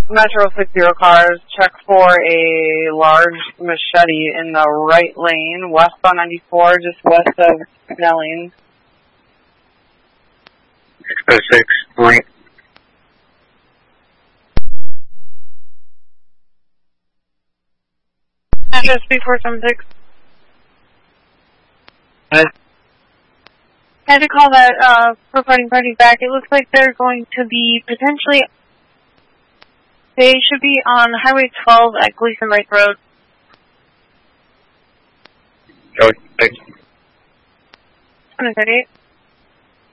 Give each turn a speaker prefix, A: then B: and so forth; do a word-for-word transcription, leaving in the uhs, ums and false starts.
A: Metro six zero cars, check for a large machete in the right lane, westbound ninety-four, just west of Snelling.
B: six oh six, point.
A: Address three four seven six.
B: What?
A: I had to call that uh, reporting party back. It looks like they're going to be potentially... They should be on Highway twelve at Gleason Lake Road.
B: Oh, thanks.
A: one thirty-eight.